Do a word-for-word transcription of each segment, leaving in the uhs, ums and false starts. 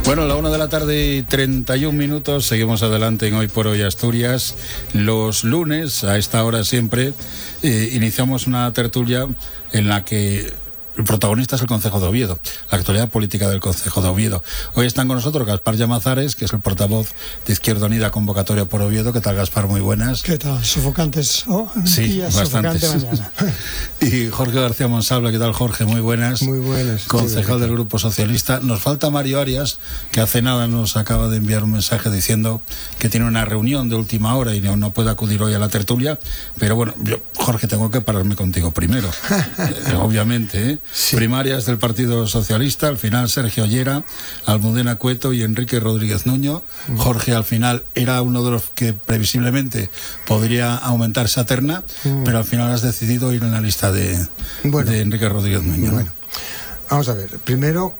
Bueno, a la una de la tarde y treinta y un minutos, seguimos adelante en Hoy por Hoy Asturias. Los lunes, a esta hora siempre, eh, iniciamos una tertulia en la que el protagonista es el Concejo de Oviedo, la actualidad política del Concejo de Oviedo. Hoy están con nosotros Gaspar Llamazares, que es el portavoz de Izquierda Unida Convocatoria por Oviedo. ¿Qué tal, Gaspar? Muy buenas. ¿Qué tal? Sofocantes. Oh, sí, bastantes. Sofocante mañana. Y Jorge García Monsalva. ¿Qué tal, Jorge? Muy buenas. Muy buenas. Concejal sí, del Grupo Socialista. Nos falta Mario Arias, que hace nada nos acaba de enviar un mensaje diciendo que tiene una reunión de última hora y no, no puede acudir hoy a la tertulia. Pero bueno, yo, Jorge, tengo que pararme contigo primero. eh, obviamente, ¿eh? Sí. Primarias del Partido Socialista, al final Sergio Ollera, Almudena Cueto y Enrique Rodríguez Nuño. Jorge al final era uno de los que previsiblemente podría aumentar esa terna, mm. pero al final has decidido ir en la lista de, bueno, de Enrique Rodríguez Nuño. Bueno, ¿no? Vamos a ver, primero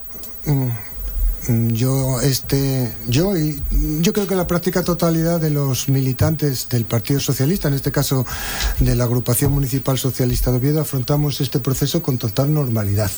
yo este yo y yo creo que la práctica totalidad de los militantes del Partido Socialista, en este caso de la Agrupación Municipal Socialista de Oviedo, afrontamos este proceso con total normalidad.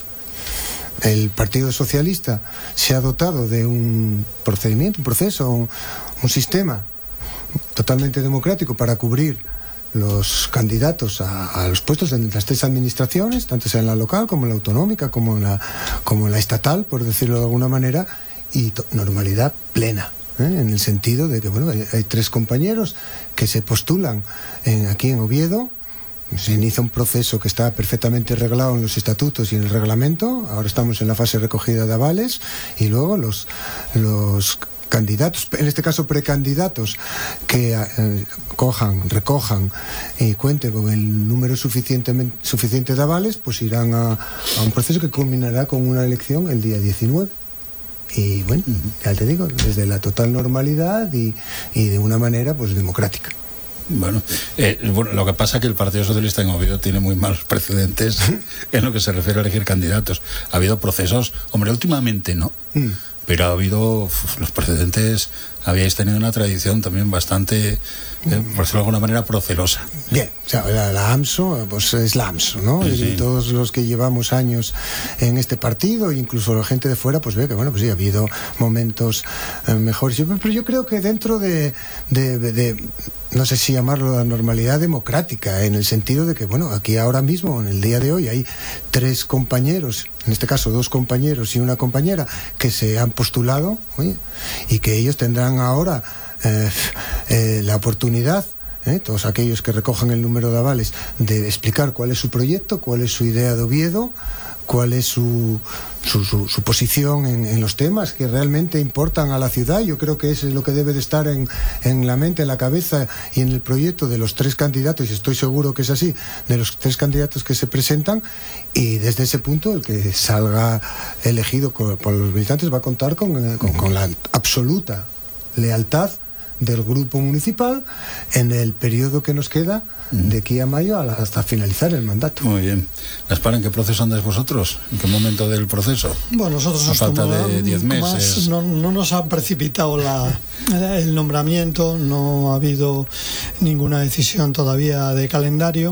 El Partido Socialista se ha dotado de un procedimiento, un proceso, un, un sistema totalmente democrático para cubrir los candidatos a, a los puestos en las tres administraciones, tanto sea en la local como en la autonómica, como en la, como en la estatal, por decirlo de alguna manera, y to- normalidad plena, ¿eh? En el sentido de que bueno, hay, hay tres compañeros que se postulan en, aquí en Oviedo. Se inicia un proceso que está perfectamente reglado en los estatutos y en el reglamento. Ahora estamos en la fase de recogida de avales y luego los, los candidatos, en este caso precandidatos, que eh, cojan, recojan y cuenten con el número suficiente de avales, pues irán a, a un proceso que culminará con una elección el día diecinueve. Y bueno, ya te digo, desde la total normalidad y, y de una manera pues democrática. Bueno, eh, bueno, lo que pasa es que el Partido Socialista en Oviedo tiene muy malos precedentes en lo que se refiere a elegir candidatos. Ha habido procesos, hombre, últimamente no, mm. pero ha habido uf, los precedentes. Habíais tenido una tradición también bastante, eh, por decirlo de alguna manera, procelosa. Bien, o sea, la, la AMSO, pues es la AMSO, ¿no? Sí, sí. Y todos los que llevamos años en este partido, incluso la gente de fuera, pues ve que, bueno, pues sí, ha habido momentos eh, mejores. Pero yo creo que dentro de, de, de, de, no sé si llamarlo la normalidad democrática, en el sentido de que, bueno, aquí ahora mismo, en el día de hoy, hay tres compañeros, en este caso dos compañeros y una compañera, que se han postulado, oye, y que ellos tendrán ahora eh, eh, la oportunidad, eh, todos aquellos que recojan el número de avales, de explicar cuál es su proyecto, cuál es su idea de Oviedo, cuál es su, su, su, su posición en, en los temas que realmente importan a la ciudad. Yo creo que eso es lo que debe de estar en, en la mente, en la cabeza y en el proyecto de los tres candidatos, y estoy seguro que es así, de los tres candidatos que se presentan, y desde ese punto el que salga elegido por, por los militantes va a contar con, con, con la absoluta lealtad del grupo municipal en el periodo que nos queda de aquí a mayo hasta finalizar el mandato. Muy bien. Gaspar, ¿en qué proceso andáis vosotros? ¿En qué momento del proceso? Bueno, nosotros a nos falta de diez meses. No, no nos han precipitado la, el nombramiento, no ha habido ninguna decisión todavía de calendario,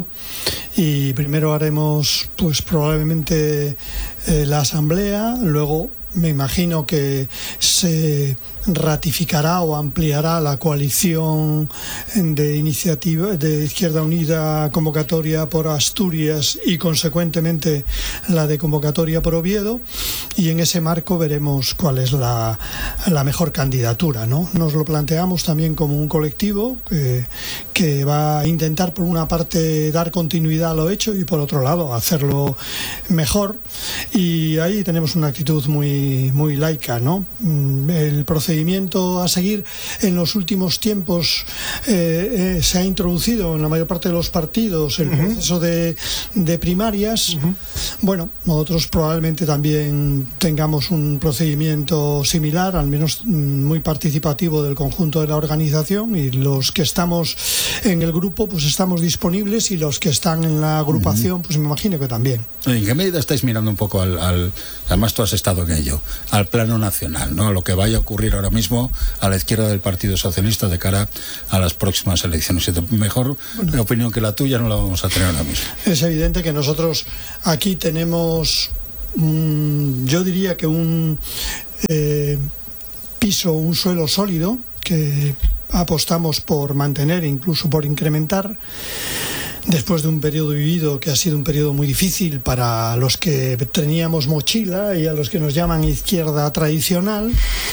y primero haremos pues probablemente eh, la asamblea, luego me imagino que se ratificará o ampliará la coalición de iniciativa de Izquierda Unida Convocatoria por Asturias y consecuentemente la de Convocatoria por Oviedo, y en ese marco veremos cuál es la, la mejor candidatura, ¿no? Nos lo planteamos también como un colectivo que, que va a intentar, por una parte, dar continuidad a lo hecho y por otro lado hacerlo mejor, y ahí tenemos una actitud muy, muy laica, ¿no? El procedimiento a seguir en los últimos tiempos eh, eh, se ha introducido en la mayor parte de los partidos el uh-huh. proceso de, de primarias. Uh-huh. Bueno, nosotros probablemente también tengamos un procedimiento similar, al menos muy participativo del conjunto de la organización, y los que estamos en el grupo pues estamos disponibles, y los que están en la agrupación pues me imagino que también. ¿En qué medida estáis mirando un poco al, al además tú has estado en ello, al plano nacional, ¿no? Lo que vaya a ocurrir ahora mismo a la izquierda del Partido Socialista de cara a las próximas elecciones? Mejor bueno, opinión que la tuya no la vamos a tener ahora mismo. Es evidente que nosotros aquí tenemos, mmm, yo diría que un... Eh, piso, un suelo sólido que apostamos por mantener e incluso por incrementar, después de un periodo vivido que ha sido un periodo muy difícil para los que teníamos mochila y a los que nos llaman izquierda tradicional,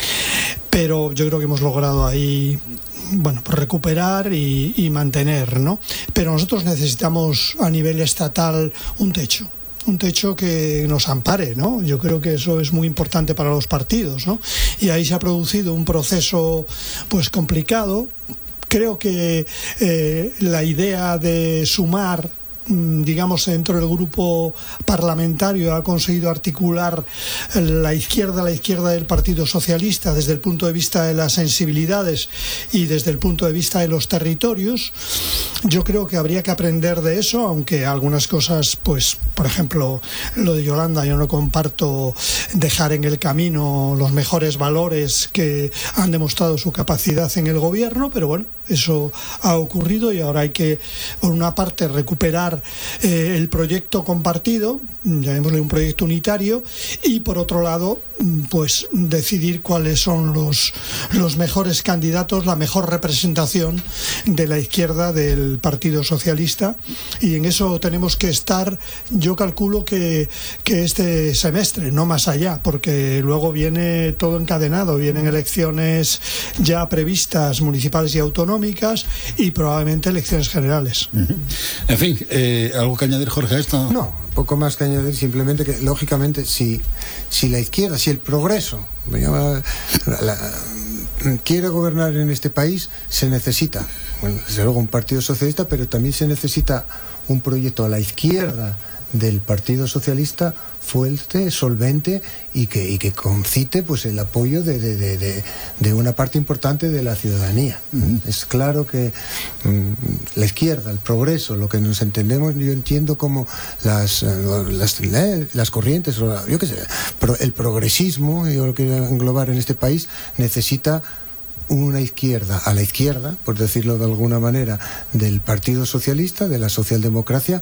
pero yo creo que hemos logrado ahí, bueno, pues recuperar y, y mantener, ¿no? Pero nosotros necesitamos a nivel estatal un techo. Un techo que nos ampare, ¿no? Yo creo que eso es muy importante para los partidos, ¿no? Y ahí se ha producido un proceso, pues, complicado. Creo que eh, la idea de sumar, digamos, dentro del grupo parlamentario ha conseguido articular la izquierda, la izquierda del Partido Socialista desde el punto de vista de las sensibilidades y desde el punto de vista de los territorios. Yo creo que habría que aprender de eso, aunque algunas cosas, pues, por ejemplo, lo de Yolanda, yo no comparto dejar en el camino los mejores valores que han demostrado su capacidad en el gobierno, pero bueno, eso ha ocurrido y ahora hay que, por una parte, recuperar eh, el proyecto compartido, llamémosle un proyecto unitario, y por otro lado, pues decidir cuáles son los, los mejores candidatos, la mejor representación de la izquierda del Partido Socialista, y en eso tenemos que estar, yo calculo que, que este semestre, no más allá, porque luego viene todo encadenado, vienen elecciones ya previstas municipales y autonómicas y probablemente elecciones generales. En fin, eh, ¿algo que añadir, Jorge, a esto? No, poco más que añadir, simplemente que lógicamente si, si la izquierda, si el progreso la, la, quiere gobernar en este país, se necesita, bueno, desde luego un partido socialista, pero también se necesita un proyecto a la izquierda del Partido Socialista fuerte, solvente y que, y que concite, pues, el apoyo de, de, de, de, de una parte importante de la ciudadanía. Uh-huh. Es claro que um, la izquierda, el progreso, lo que nos entendemos, yo entiendo como las, las, las corrientes, yo qué sé, pero el progresismo, yo lo quiero englobar en este país, necesita una izquierda, a la izquierda, por decirlo de alguna manera, del Partido Socialista, de la socialdemocracia,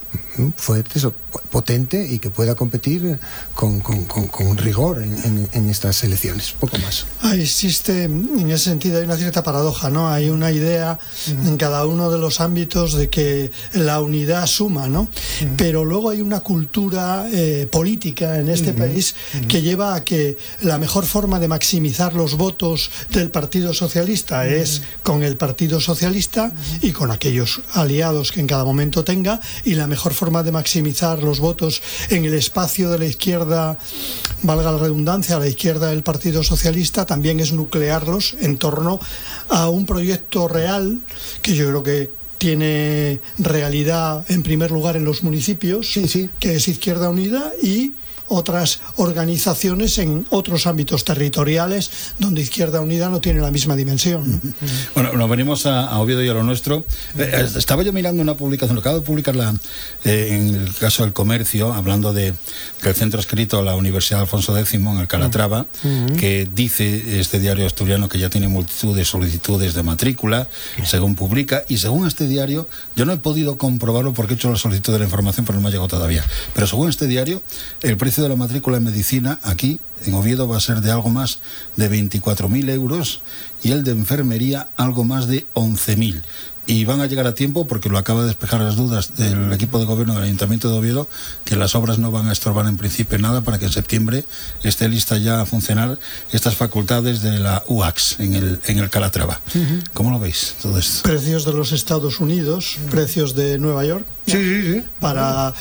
fuerte, potente y que pueda competir con, con, con, con rigor en, en, en estas elecciones, poco más. Ah, existe, en ese sentido hay una cierta paradoja, ¿no? Hay una idea mm. en cada uno de los ámbitos de que la unidad suma, ¿no? Mm. Pero luego hay una cultura eh, política en este mm. país mm. que lleva a que la mejor forma de maximizar los votos del Partido Socialista mm. es con el Partido Socialista mm. y con aquellos aliados que en cada momento tenga, y la mejor forma de maximizar los votos en el espacio de la izquierda, valga la redundancia, a la izquierda del Partido Socialista, también es nuclearlos en torno a un proyecto real que yo creo que tiene realidad en primer lugar en los municipios, sí, sí. que es Izquierda Unida, y otras organizaciones en otros ámbitos territoriales donde Izquierda Unida no tiene la misma dimensión. Bueno, nos venimos a, a Oviedo y a lo nuestro. Eh, estaba yo mirando una publicación, lo acabo de publicar la, eh, en el caso del comercio, hablando de que el centro escrito a la Universidad Alfonso Décimo en el Calatrava, uh-huh. que dice este diario asturiano que ya tiene multitud de solicitudes de matrícula, según publica, y según este diario, yo no he podido comprobarlo porque he hecho la solicitud de la información, pero no me ha llegado todavía, pero según este diario, el precio de la matrícula en medicina aquí en Oviedo va a ser de algo más de veinticuatro mil euros y el de enfermería algo más de once mil, y van a llegar a tiempo porque lo acaba de despejar las dudas del equipo de gobierno del Ayuntamiento de Oviedo, que las obras no van a estorbar en principio nada para que en septiembre esté lista ya a funcionar estas facultades de la U A C S en el, en el Calatrava. Uh-huh. ¿Cómo lo veis todo esto? Precios de los Estados Unidos, uh-huh. precios de Nueva York, sí, sí, sí. para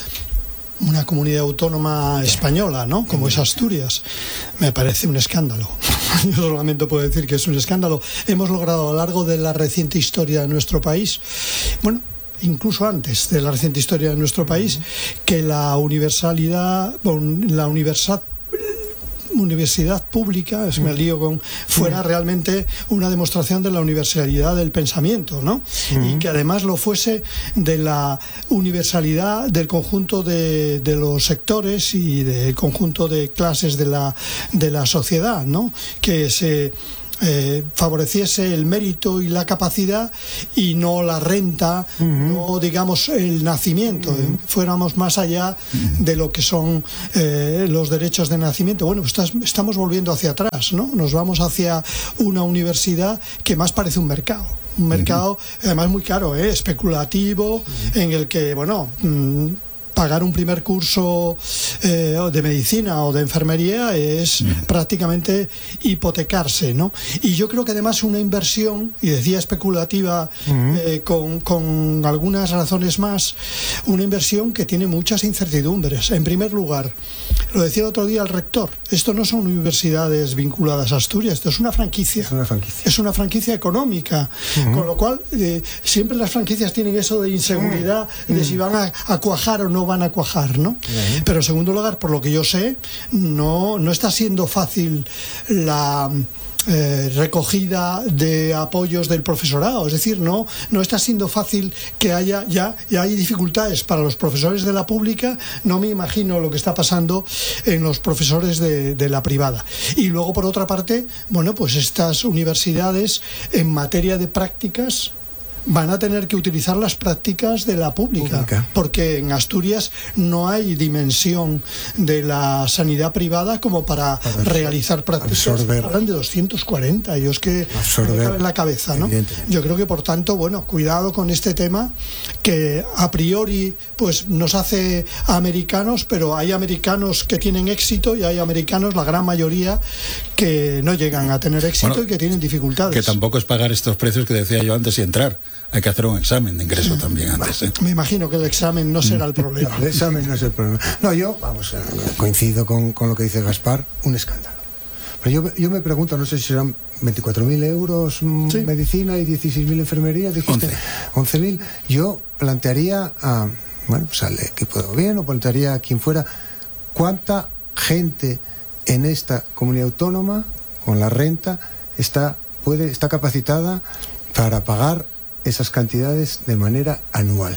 una comunidad autónoma española, ¿no? Como es Asturias. Me parece un escándalo. Yo solamente puedo decir que es un escándalo. Hemos logrado a lo largo de la reciente historia de nuestro país, bueno, incluso antes de la reciente historia de nuestro país, que la universalidad, la universal universidad pública, es me lío con, fuera realmente una demostración de la universalidad del pensamiento, ¿no? Uh-huh. Y que además lo fuese de la universalidad del conjunto de, de los sectores y del conjunto de clases de la, de la sociedad, ¿no? Que se eh, favoreciese el mérito y la capacidad y no la renta, uh-huh. no digamos el nacimiento, uh-huh. eh, fuéramos más allá uh-huh. de lo que son eh, los derechos de nacimiento. Bueno, pues estás, estamos volviendo hacia atrás, ¿no? Nos vamos hacia una universidad que más parece un mercado. Un mercado, uh-huh. además muy caro, ¿eh? especulativo, uh-huh. en el que, bueno, mmm, pagar un primer curso eh, de medicina o de enfermería es uh-huh. prácticamente hipotecarse, ¿no? Y yo creo que además una inversión, y decía especulativa, uh-huh. eh, con, con algunas razones más, una inversión que tiene muchas incertidumbres. En primer lugar, lo decía el otro día el rector, esto no son universidades vinculadas a Asturias, esto es una franquicia. Es una franquicia. Es una franquicia económica, uh-huh. con lo cual eh, siempre las franquicias tienen eso de inseguridad, uh-huh. de si van a, a cuajar o no van a cuajar, ¿no? Uh-huh. Pero en segundo lugar, por lo que yo sé, no, no está siendo fácil la eh, recogida de apoyos del profesorado, es decir, no, no está siendo fácil que haya, ya, ya hay dificultades para los profesores de la pública, no me imagino lo que está pasando en los profesores de, de la privada. Y luego, por otra parte, bueno, pues estas universidades en materia de prácticas van a tener que utilizar las prácticas de la pública, pública, porque en Asturias no hay dimensión de la sanidad privada como para, para realizar prácticas. Absorber. Hablan de doscientos cuarenta, yo es que absorber, me cabe en la cabeza, ¿no? Yo creo que, por tanto, bueno, cuidado con este tema que a priori pues nos hace americanos, pero hay americanos que tienen éxito y hay americanos, la gran mayoría, que no llegan a tener éxito, bueno, y que tienen dificultades. Que tampoco es pagar estos precios que decía yo antes y entrar. Hay que hacer un examen de ingreso sí. también antes, ¿eh? Me imagino que el examen no será el problema. No, el examen no es el problema. No, yo, vamos, coincido con, con lo que dice Gaspar, un escándalo. Pero yo, yo me pregunto, no sé si serán veinticuatro mil euros mmm, sí. medicina y dieciséis mil enfermería, dijiste once mil. Yo plantearía a, bueno, pues al equipo de gobierno, plantearía a quien fuera, cuánta gente en esta comunidad autónoma, con la renta, está, puede, está capacitada para pagar esas cantidades de manera anual.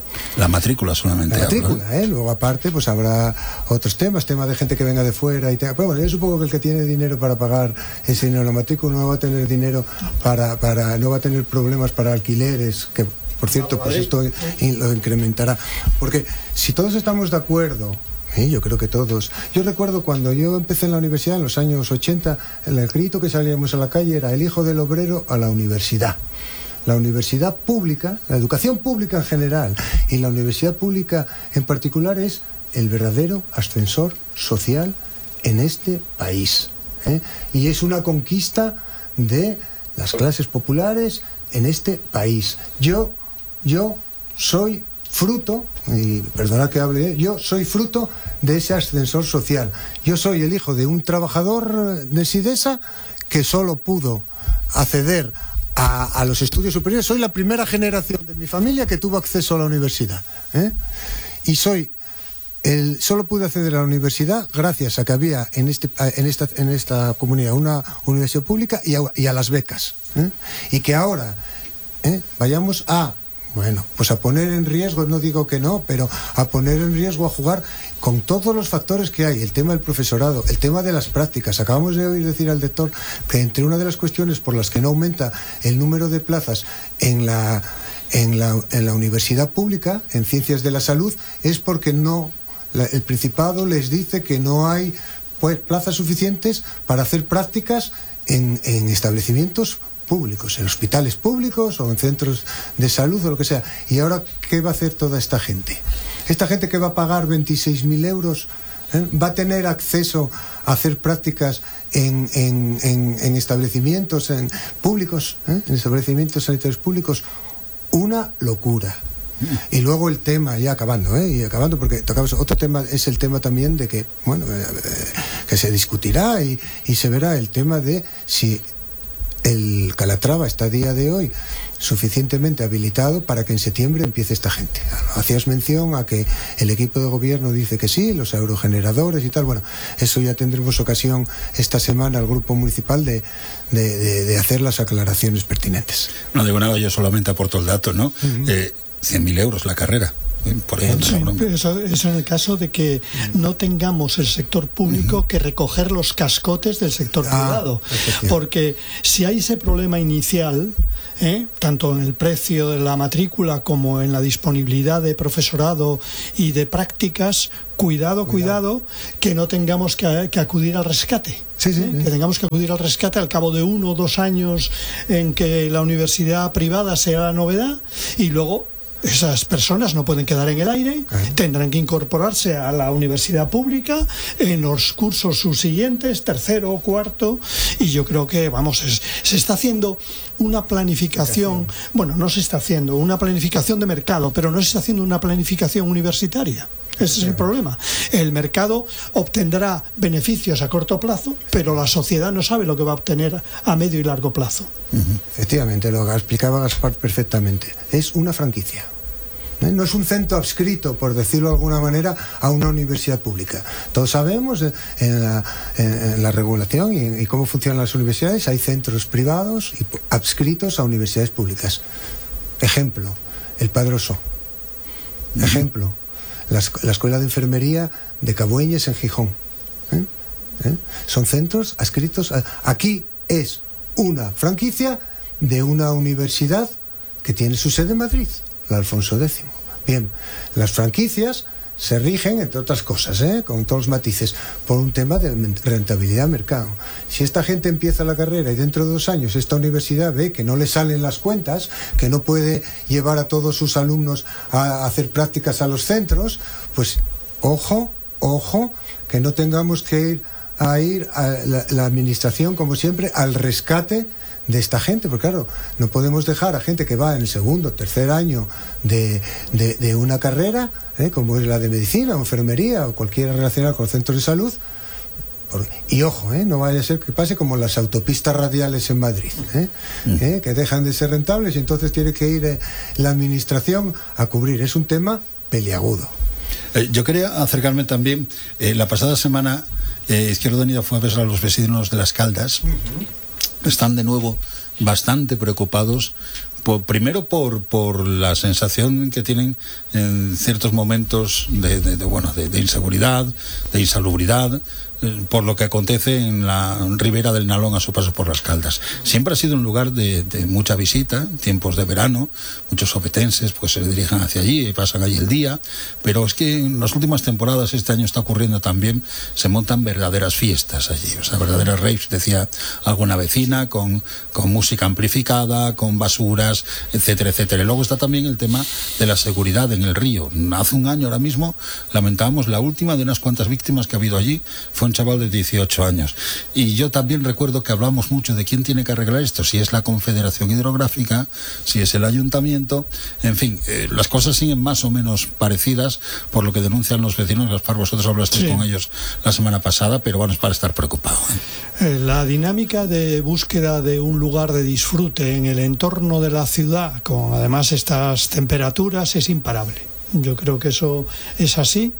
La matrícula solamente. La matrícula, habla, ¿eh? Luego aparte pues habrá otros temas, temas de gente que venga de fuera y te... Pero bueno, yo supongo que el que tiene dinero para pagar ese dinero en la matrícula no va a tener dinero para, para no va a tener problemas para alquileres, que por cierto pues esto lo incrementará. Porque si todos estamos de acuerdo, ¿eh? Yo creo que todos. Yo recuerdo cuando yo empecé en la universidad en los años ochenta, el grito que salíamos a la calle era: el hijo del obrero a la universidad. La universidad pública, la educación pública en general y la universidad pública en particular es el verdadero ascensor social en este país, ¿eh? Y es una conquista de las clases populares en este país. Yo, yo soy fruto, y perdonad que hable, yo soy fruto de ese ascensor social. Yo soy el hijo de un trabajador de Sidesa que solo pudo acceder A, a los estudios superiores. Soy la primera generación de mi familia que tuvo acceso a la universidad, ¿eh? Y soy el, solo pude acceder a la universidad gracias a que había en, este, en, esta, en esta comunidad una universidad pública y a, y a las becas, ¿eh? Y que ahora ¿eh? vayamos a, bueno, pues a poner en riesgo, no digo que no, pero a poner en riesgo, a jugar con todos los factores que hay, el tema del profesorado, el tema de las prácticas. Acabamos de oír decir al doctor que entre una de las cuestiones por las que no aumenta el número de plazas en la, en la, en la universidad pública, en ciencias de la salud, es porque no, la, el Principado les dice que no hay pues, plazas suficientes para hacer prácticas en, en establecimientos públicos, en hospitales públicos o en centros de salud o lo que sea. Y ahora, ¿qué va a hacer toda esta gente? Esta gente que va a pagar veintiséis mil euros, ¿eh? va a tener acceso a hacer prácticas en, en, en, en establecimientos en públicos, ¿eh? en establecimientos sanitarios públicos. Una locura. Y luego el tema, ya acabando, ¿eh? y acabando porque tocamos otro tema, es el tema también de que, bueno, eh, que se discutirá y, y se verá el tema de si el Calatrava está a día de hoy suficientemente habilitado para que en septiembre empiece esta gente. Hacías mención a que el equipo de gobierno dice que sí, los aerogeneradores y tal. Bueno, eso ya tendremos ocasión esta semana al grupo municipal de, de, de, de hacer las aclaraciones pertinentes. No digo nada, yo solamente aporto el dato, ¿no? Uh-huh. eh, cien mil euros la carrera. por ejemplo. Sí, eso, eso en el caso de que no tengamos el sector público que recoger los cascotes del sector ah, privado. Porque si hay ese problema inicial, ¿eh? tanto en el precio de la matrícula como en la disponibilidad de profesorado y de prácticas, cuidado, cuidado, cuidado que no tengamos que, que acudir al rescate. Sí, sí, ¿eh? sí. Que tengamos que acudir al rescate al cabo de uno o dos años en que la universidad privada sea la novedad y luego esas personas no pueden quedar en el aire, okay. tendrán que incorporarse a la universidad pública en los cursos subsiguientes, tercero o cuarto, y yo creo que, vamos, es, se está haciendo una planificación, bueno, no se está haciendo una planificación de mercado, pero no se está haciendo una planificación universitaria. Ese es el problema. El mercado obtendrá beneficios a corto plazo, pero la sociedad no sabe lo que va a obtener a medio y largo plazo. Efectivamente, lo explicaba Gaspar perfectamente. Es una franquicia. ¿Eh? No es un centro adscrito, por decirlo de alguna manera, a una universidad pública. Todos sabemos en la, en la regulación y, y cómo funcionan las universidades, hay centros privados y adscritos a universidades públicas. Ejemplo, el Padre Osó. Ejemplo, La, la Escuela de Enfermería de Cabueñes en Gijón. ¿Eh? ¿Eh? Son centros adscritos a... Aquí es una franquicia de una universidad que tiene su sede en Madrid, la Alfonso décimo. Bien, las franquicias se rigen, entre otras cosas, ¿eh? con todos los matices, por un tema de rentabilidad de mercado. Si esta gente empieza la carrera y dentro de dos años esta universidad ve que no le salen las cuentas, que no puede llevar a todos sus alumnos a hacer prácticas a los centros, pues ojo, ojo, que no tengamos que ir a ir a la, la administración, como siempre, al rescate de esta gente, porque claro, no podemos dejar a gente que va en el segundo, tercer año de, de, de una carrera, ¿eh? como es la de medicina o enfermería o cualquiera relacionada con los centros de salud, y ojo, ¿eh? no vaya a ser que pase como las autopistas radiales en Madrid, ¿eh? Mm. ¿Eh? que dejan de ser rentables y entonces tiene que ir eh, la administración a cubrir. Es un tema peliagudo. Eh, yo quería acercarme también, eh, la pasada semana eh, Izquierda Unida fue a ver a los vecinos de Las Caldas. Uh-huh. Están de nuevo bastante preocupados, por, primero por, por la sensación que tienen en ciertos momentos de, de, de, bueno, de, de inseguridad, de insalubridad, por lo que acontece en la ribera del Nalón a su paso por Las Caldas. Siempre ha sido un lugar de, de mucha visita, tiempos de verano, muchos obetenses pues se dirigen hacia allí y pasan allí el día, pero es que en las últimas temporadas, este año está ocurriendo también, se montan verdaderas fiestas allí, o sea, verdaderas raves, decía alguna vecina, con, con música amplificada, con basuras, etcétera, etcétera. Y luego está también el tema de la seguridad en el río. Hace un año ahora mismo lamentábamos la última de unas cuantas víctimas que ha habido allí, fue un chaval de dieciocho años. Y yo también recuerdo que hablamos mucho de quién tiene que arreglar esto, si es la Confederación Hidrográfica, si es el Ayuntamiento, en fin, eh, las cosas siguen más o menos parecidas por lo que denuncian los vecinos. Gaspar, vosotros hablasteis sí. con ellos la semana pasada, pero bueno, es para estar preocupado. ¿eh? La dinámica de búsqueda de un lugar de disfrute en el entorno de la ciudad, con además estas temperaturas, es imparable. Yo creo que eso es así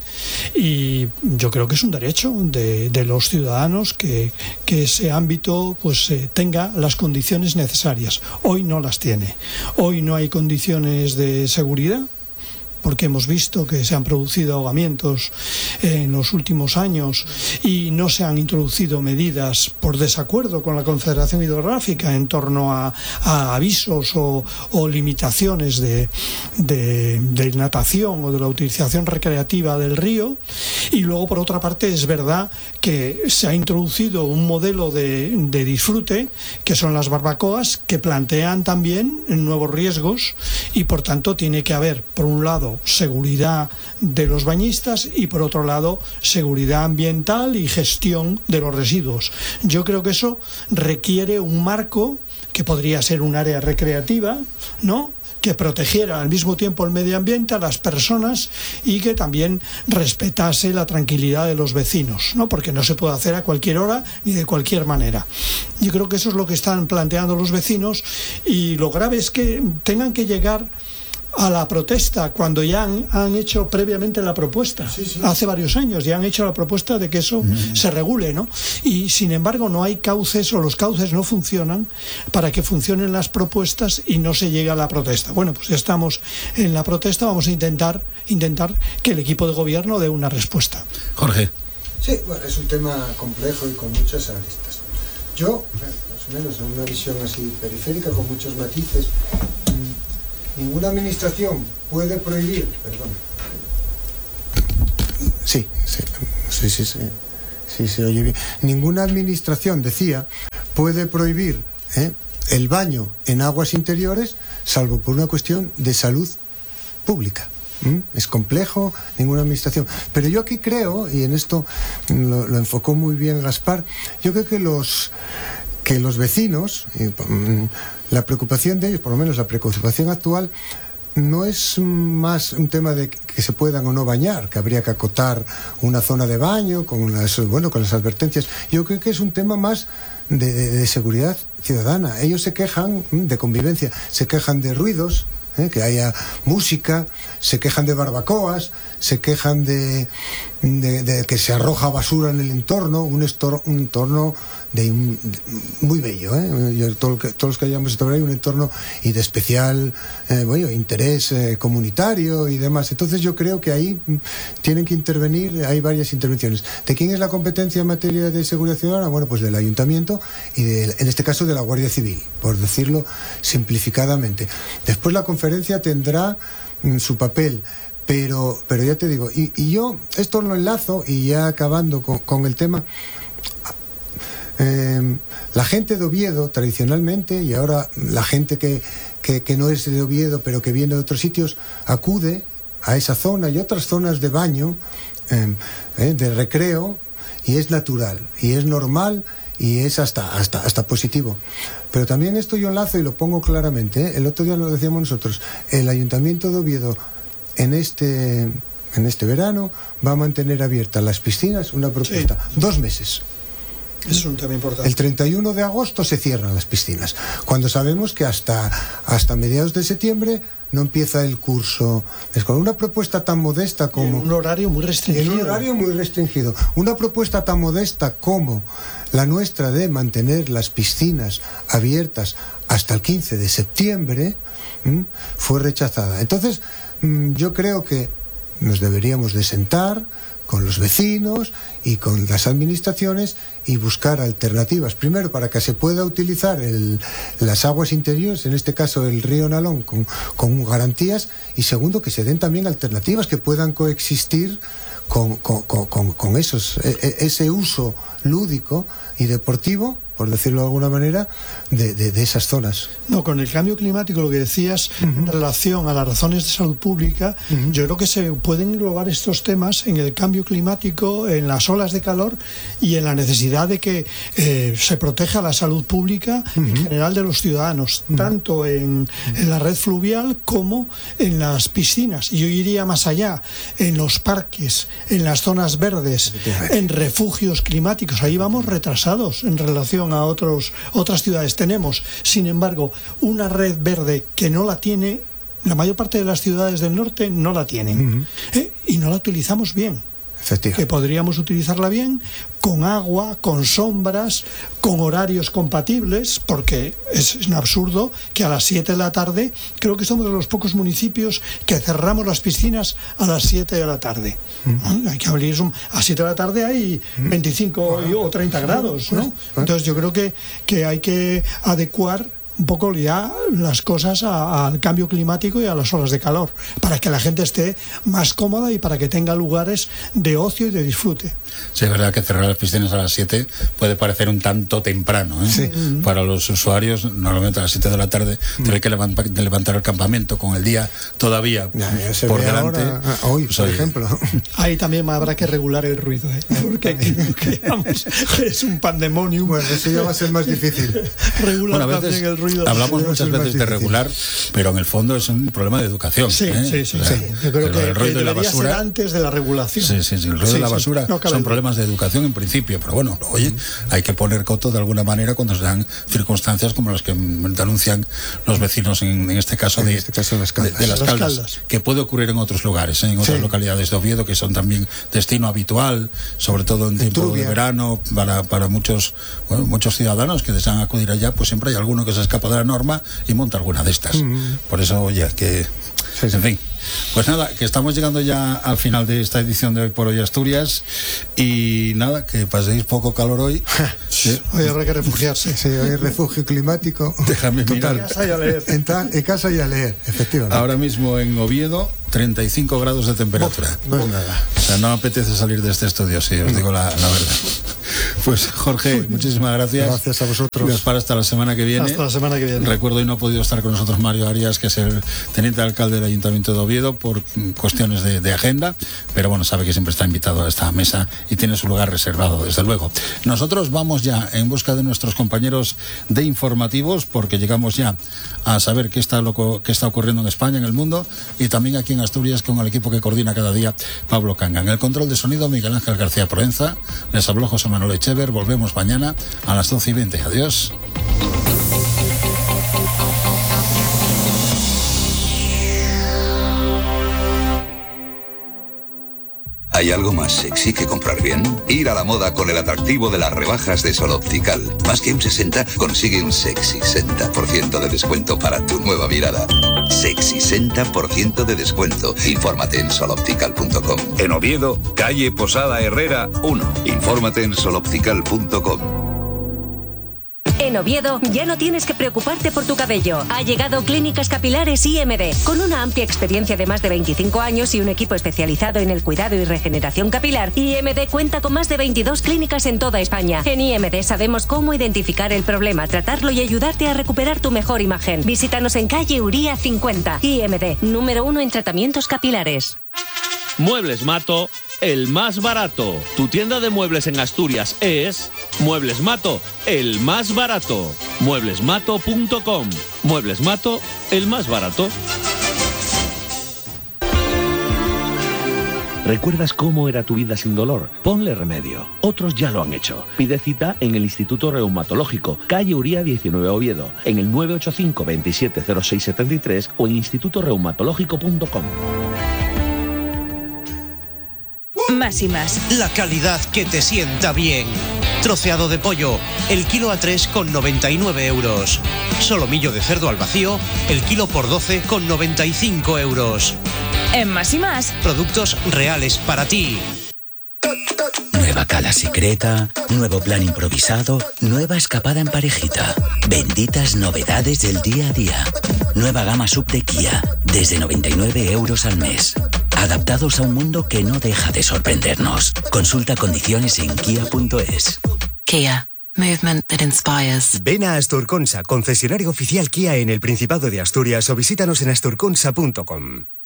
y yo creo que es un derecho de, de los ciudadanos que, que ese ámbito pues eh, tenga las condiciones necesarias. Hoy no las tiene. Hoy no hay condiciones de seguridad, porque hemos visto que se han producido ahogamientos en los últimos años y no se han introducido medidas por desacuerdo con la Confederación Hidrográfica en torno a, a avisos o, o limitaciones de, de, de natación o de la utilización recreativa del río. Y luego, por otra parte, es verdad que se ha introducido un modelo de, de disfrute, que son las barbacoas, que plantean también nuevos riesgos y, por tanto, tiene que haber, por un lado, seguridad de los bañistas y por otro lado seguridad ambiental y gestión de los residuos. Yo creo que eso requiere un marco que podría ser un área recreativa, ¿no?, que protegiera al mismo tiempo el medio ambiente, a las personas y que también respetase la tranquilidad de los vecinos, ¿no?, porque no se puede hacer a cualquier hora ni de cualquier manera. Yo creo que eso es lo que están planteando los vecinos y lo grave es que tengan que llegar a la protesta cuando ya han, han hecho previamente la propuesta, sí, sí. hace varios años ya han hecho la propuesta de que eso mm. se regule, ¿no? Y sin embargo no hay cauces o los cauces no funcionan para que funcionen las propuestas y no se llegue a la protesta. Bueno, pues ya estamos en la protesta, vamos a intentar, intentar que el equipo de gobierno dé una respuesta. Jorge. Sí, bueno, es un tema complejo y con muchas aristas. Yo, más o menos, en una visión así periférica con muchos matices, ninguna administración puede prohibir, perdón. Sí, sí, sí, sí, sí, sí, se oye bien. Ninguna administración, decía, puede prohibir ¿eh? el baño en aguas interiores, salvo por una cuestión de salud pública. ¿Mm? Es complejo, ninguna administración. Pero yo aquí creo, y en esto lo, lo enfocó muy bien Gaspar, yo creo que los que los vecinos, y, la preocupación de ellos, por lo menos la preocupación actual, no es más un tema de que se puedan o no bañar, que habría que acotar una zona de baño con las, bueno, con las advertencias. Yo creo que es un tema más de, de, de seguridad ciudadana. Ellos se quejan de convivencia, se quejan de ruidos, ¿eh? que haya música, se quejan de barbacoas, se quejan de, de, de que se arroja basura en el entorno, un, estor, un entorno de, un, de muy bello, ¿eh? Yo, todo, todos los que hayamos estado ahí, un entorno y de especial eh, bueno, interés eh, comunitario y demás. Entonces yo creo que ahí tienen que intervenir, hay varias intervenciones. ¿De quién es la competencia en materia de seguridad ciudadana? Bueno, pues del Ayuntamiento y de, en este caso de la Guardia Civil, por decirlo simplificadamente. Después la conferencia tendrá mm, su papel. Pero, pero ya te digo, y, y yo esto lo enlazo y ya acabando con, con el tema, eh, la gente de Oviedo tradicionalmente, y ahora la gente que, que, que no es de Oviedo pero que viene de otros sitios, acude a esa zona y otras zonas de baño, eh, eh, de recreo, y es natural, y es normal, y es hasta, hasta, hasta positivo. Pero también esto yo enlazo y lo pongo claramente, ¿eh? El otro día lo decíamos nosotros, el Ayuntamiento de Oviedo en este, en este verano va a mantener abiertas las piscinas, una propuesta, sí. dos meses. Es un tema importante. El treinta y uno de agosto se cierran las piscinas, cuando sabemos que hasta, hasta mediados de septiembre no empieza el curso. Es con una propuesta tan modesta como... En un horario muy restringido. En un horario muy restringido. Una propuesta tan modesta como la nuestra de mantener las piscinas abiertas hasta el quince de septiembre, ¿m? fue rechazada. Entonces, yo creo que nos deberíamos de sentar con los vecinos y con las administraciones y buscar alternativas. Primero, para que se pueda utilizar el, las aguas interiores, en este caso el río Nalón, con, con garantías. Y segundo, que se den también alternativas que puedan coexistir con, con, con, con esos, ese uso lúdico y deportivo, por decirlo de alguna manera, de, de, de esas zonas. No, con el cambio climático, lo que decías, uh-huh. en relación a las razones de salud pública, uh-huh. yo creo que se pueden englobar estos temas en el cambio climático, en las olas de calor y en la necesidad de que eh, se proteja la salud pública uh-huh. en general de los ciudadanos, uh-huh. tanto en, en la red fluvial como en las piscinas. Y yo iría más allá, en los parques, en las zonas verdes, en refugios climáticos. Ahí vamos retrasados en relación a otros, otras ciudades. Tenemos, sin embargo, una red verde que no la tiene, la mayor parte de las ciudades del norte no la tienen, uh-huh. ¿eh? Y no la utilizamos bien. Que podríamos utilizarla bien, con agua, con sombras, con horarios compatibles, porque es, es un absurdo que a las siete de la tarde, creo que somos de los pocos municipios que cerramos las piscinas a las siete de la tarde. Uh-huh. ¿No? Hay que abrir, a siete de la tarde hay veinticinco uh-huh. o treinta grados, ¿no? Uh-huh. Entonces yo creo que, que hay que adecuar un poco ya las cosas al cambio climático y a las olas de calor, para que la gente esté más cómoda y para que tenga lugares de ocio y de disfrute. Sí, es verdad que cerrar las piscinas a las siete puede parecer un tanto temprano, ¿eh? Sí. Para los usuarios, normalmente a las siete de la tarde mm. tener que levantar, levantar el campamento con el día todavía ya, ya por delante. Ahora, hoy, por Soy... ejemplo. Ahí también habrá que regular el ruido, ¿eh? Porque aquí no creamos que es un pandemonium. Bueno, eso ya va a ser más difícil. Regular bueno, también el ruido. Hablamos muchas veces de regular, pero en el fondo es un problema de educación. Sí, ¿eh? sí, sí. O sea, sí. Yo creo que, el ruido que y la basura ser antes de la regulación. Sí, sí, sí. El ruido sí, y la basura sí. no, son son problemas de educación en principio, pero bueno, oye, hay que poner coto de alguna manera cuando se dan circunstancias como las que denuncian los vecinos, en, en este caso, de, en este caso las Caldas. de, de las, las Caldas, Caldas, que puede ocurrir en otros lugares, ¿eh? En otras sí. localidades de Oviedo, que son también destino habitual, sobre todo en tiempo Trubia. de verano, para, para muchos, bueno, muchos ciudadanos que desean acudir allá, pues siempre hay alguno que se escapa de la norma y monta alguna de estas. Mm-hmm. Por eso, oye, que... Sí, sí. En fin. Pues nada, que estamos llegando ya al final de esta edición de Hoy por Hoy Asturias y nada, que paséis poco calor hoy. Sí. Hoy habrá que refugiarse. Sí, hoy hay refugio climático. Déjame mirar. En casa y a leer. En, ta, en casa y a leer, efectivamente. Ahora mismo en Oviedo, treinta y cinco grados de temperatura. No, no es nada. O sea, no me apetece salir de este estudio, sí, os digo la, la verdad. Pues Jorge, muchísimas gracias. Gracias a vosotros. Nos para hasta la semana que viene. Hasta la semana que viene. Recuerdo, hoy no ha podido estar con nosotros Mario Arias, que es el teniente alcalde del Ayuntamiento de Oviedo, por cuestiones de, de agenda, pero bueno, sabe que siempre está invitado a esta mesa y tiene su lugar reservado, desde luego. Nosotros vamos ya en busca de nuestros compañeros de informativos, porque llegamos ya a saber qué está, loco, qué está ocurriendo en España, en el mundo, y también aquí en Asturias, con el equipo que coordina cada día Pablo Canga. En el control de sonido, Miguel Ángel García Proenza. Les habló José Manuel Echever. Volvemos mañana a las doce y veinte. Adiós. ¿Hay algo más sexy que comprar bien? Ir a la moda con el atractivo de las rebajas de Sol Optical. Más que un sesenta, consigue un sexy sesenta por ciento de descuento para tu nueva mirada. Sexy sesenta por ciento de descuento. Infórmate en sol optical punto com. En Oviedo, calle Posada Herrera uno. Infórmate en sol optical punto com. En Oviedo ya no tienes que preocuparte por tu cabello. Ha llegado Clínicas Capilares I M D. Con una amplia experiencia de más de veinticinco años y un equipo especializado en el cuidado y regeneración capilar, I M D cuenta con más de veintidós clínicas en toda España. En I M D sabemos cómo identificar el problema, tratarlo y ayudarte a recuperar tu mejor imagen. Visítanos en calle Uría cincuenta. I M D, número uno en tratamientos capilares. Muebles Mato, el más barato. Tu tienda de muebles en Asturias es Muebles Mato, el más barato. muebles mato punto com. Muebles Mato, el más barato. ¿Recuerdas cómo era tu vida sin dolor? Ponle remedio. Otros ya lo han hecho. Pide cita en el Instituto Reumatológico, calle Uría diecinueve, Oviedo, en el nueve ocho cinco, veintisiete cero seis setenta y tres o en instituto reumatológico punto com. Más y más. La calidad que te sienta bien. Troceado de pollo, el kilo a tres con noventa y nueve euros. Solomillo de cerdo al vacío, el kilo por doce con noventa y cinco euros. En Más y Más. Productos reales para ti. Nueva cala secreta, nuevo plan improvisado, nueva escapada en parejita. Benditas novedades del día a día. Nueva gama sub de Kia, desde noventa y nueve euros al mes. Adaptados a un mundo que no deja de sorprendernos. Consulta condiciones en kia punto es. Kia. Movement that inspires. Ven a Asturconsa, concesionario oficial Kia en el Principado de Asturias, o visítanos en asturconsa punto com.